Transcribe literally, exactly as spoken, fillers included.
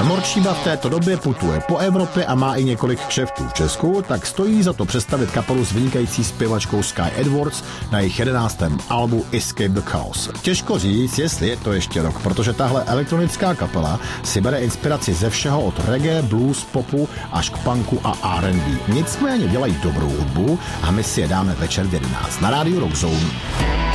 Morčíba v této době putuje po Evropě a má i několik kšeftů v Česku, tak stojí za to představit kapelu s vynikající zpěvačkou Sky Edwards na jejich jedenáctém albu Escape the Chaos. Těžko říct, jestli je to ještě rok, protože tahle elektronická kapela si bere inspiraci ze všeho od reggae, blues, popu až k punku a R and B. Nicméně dělají dobrou hudbu a my si je dáme večer v jedenáct na rádiu Rock Zone.